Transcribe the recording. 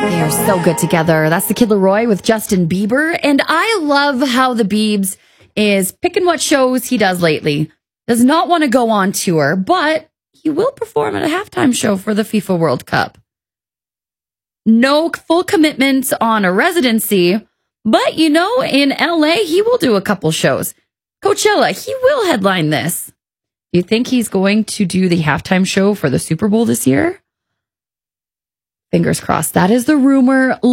They are so good together. That's the Kid Laroi with Justin Bieber. And I love how the Biebs is picking what shows he does lately. Does not want to go on tour, but he will perform at a halftime show for the FIFA World Cup. No full commitments on a residency, but in LA, he will do a couple shows. Coachella, he will headline this. Do you think he's going to do the halftime show for the Super Bowl this year? Fingers crossed. That is the rumor.